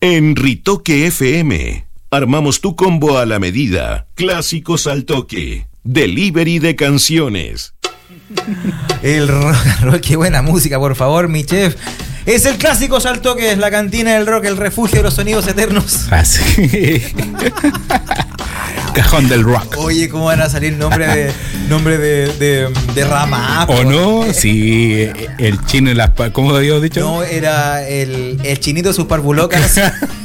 En Ritoque FM, armamos tu combo a la medida. Clásicos al toque. Delivery de canciones. El rock and roll, qué buena música, por favor, mi chef. Es el Clásicos al Toque, es la cantina del rock, el refugio de los sonidos eternos. Así. Cajón del rock. Oye, ¿cómo van a salir nombre de rama? ¿O no? Sí, el chino y las... ¿Cómo habíamos dicho? No, era el chinito de sus parvulocas.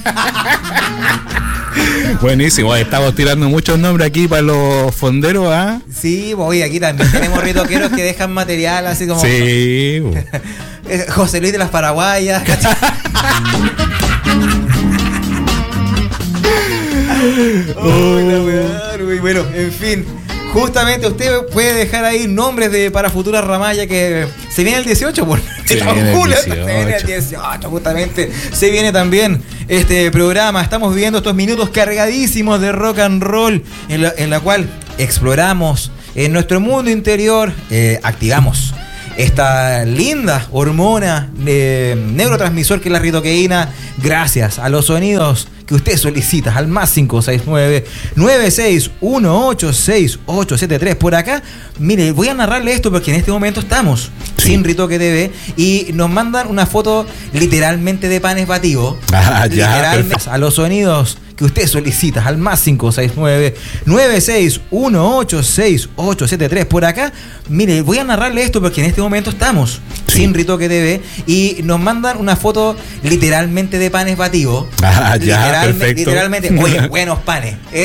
Buenísimo, estamos tirando muchos nombres aquí para los fonderos, ¿ah? Sí, oye, aquí también tenemos ritoqueros que dejan material así como... Sí. José Luis de las Paraguayas. Bueno, en fin. Justamente usted puede dejar ahí nombres para futuras ramallas que se viene el 18 por se viene el 18, justamente se viene también este programa. Estamos viviendo estos minutos cargadísimos de rock and roll en la cual exploramos en nuestro mundo interior, activamos esta linda hormona de neurotransmisor que es la ritoqueína, gracias a los sonidos que usted solicita al más 569-96186873. Por acá, mire, voy a narrarle esto porque en este momento estamos sin Ritoque TV y nos mandan una foto literalmente de panes batidos. Literalmente a los sonidos que usted solicita al más 569-96186873. Por acá, mire, voy a narrarle esto porque en este momento estamos sin Ritoque TV y nos mandan una foto literalmente de panes batidos. Perfecto. Literalmente, oye, buenos panes.